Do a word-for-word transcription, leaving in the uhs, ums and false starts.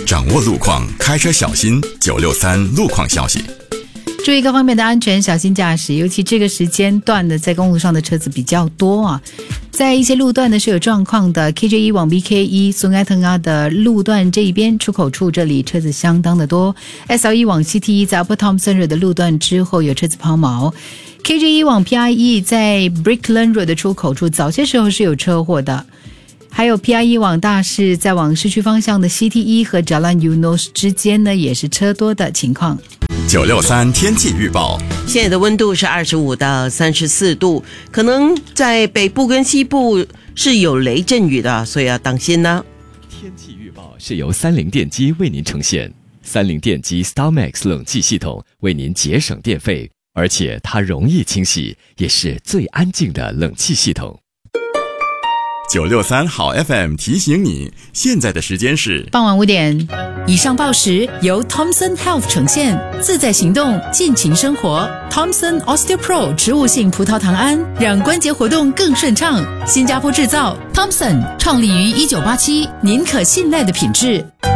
掌握路况，开车小心。九六三路况消息。 注意各方面的安全，小心驾驶，尤其这个时间段的在公路上的车子比较多啊。在一些路段呢是有状况的 ，K J 一 往 B K 一 松爱腾啊的路段这一边出口处这里车子相当的多 ，S L 一 往 C T 一在 Upper Thomson Road 的路段之后有车子抛锚 ，K J 一 往 P I E 在 Brickland Road 的出口处早些时候是有车祸的。还有 P I E 往大市在往市区方向的 C T 一 和 Jalan Eunos 之间呢也是车多的情况。 九六三天气预报， 现在的温度是二十五到三十四度，可能在北部跟西部是有雷阵雨的，所以要当心呢。 天气预报是由三菱电机为您呈现，三菱电机 StarMax 冷气系统为您节省电费，而且它容易清洗，也是最安静的冷气系统。 九六三好 F M 提醒你，现在的时间是傍晚五点。 以上报时由 Thomson Health 呈现，自在行动，尽情生活。Thomson OsteoPro 植物性葡萄糖胺，让关节活动更顺畅。新加坡制造 ，Thomson 创立于一九八七，您可信赖的品质。